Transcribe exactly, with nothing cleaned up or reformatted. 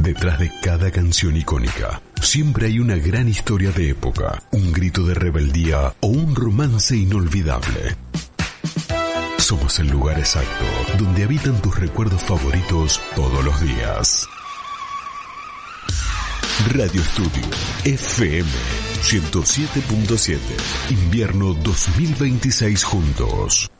Detrás de cada canción icónica, siempre hay una gran historia de época, un grito de rebeldía o un romance inolvidable. Somos el lugar exacto donde habitan tus recuerdos favoritos todos los días. Radio Estudio F M ciento siete punto siete. Invierno dos mil veintiséis juntos.